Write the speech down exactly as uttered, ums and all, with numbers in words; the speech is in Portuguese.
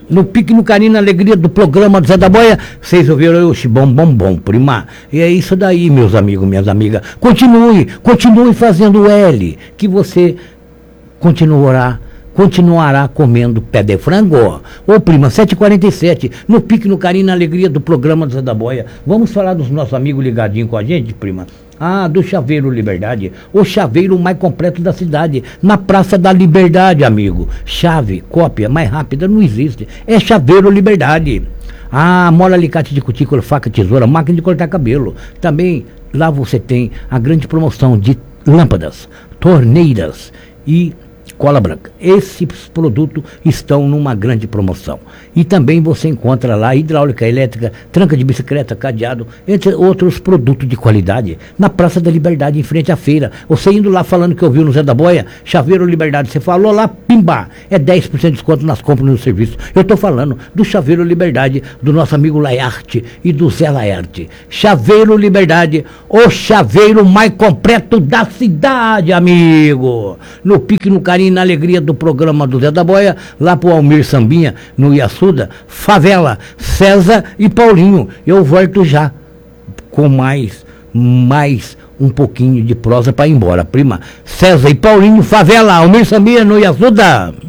no pique, no carinho, na alegria do programa do Zé da Boia. Vocês ouviram o bom, bom, bom, prima. E é isso daí, meus amigos, minhas amigas. Continue, continue fazendo o L, que você continuará, continuará comendo pé de frango. Ô, prima, sete e quarenta e sete, no pique, no carinho, na alegria do programa do Zé da Boia. Vamos falar dos nossos amigos ligadinhos com a gente, prima? Ah, do Chaveiro Liberdade, o chaveiro mais completo da cidade, na Praça da Liberdade, amigo. Chave, cópia mais rápida não existe, é Chaveiro Liberdade. Ah, mola, alicate de cutícula, faca, tesoura, máquina de cortar cabelo. Também lá você tem a grande promoção de lâmpadas, torneiras e cola branca. Esses produtos estão numa grande promoção. E também você encontra lá hidráulica, elétrica, tranca de bicicleta, cadeado, entre outros produtos de qualidade, na Praça da Liberdade, em frente à feira. Você indo lá falando que ouviu no Zé da Boia, Chaveiro Liberdade, você falou lá, pimba, é dez por cento de desconto nas compras no serviço. Eu estou falando do Chaveiro Liberdade, do nosso amigo Laiarte e do Zé Laiarte. Chaveiro Liberdade, o chaveiro mais completo da cidade, amigo. No pique, no carinho, na alegria do programa do Zé da Boia, lá pro Almir Sambinha, no Iassuda, Favela, César e Paulinho. Eu volto já com mais, mais um pouquinho de prosa para ir embora, prima. César e Paulinho, Favela, Almir Sambinha, no Iassuda.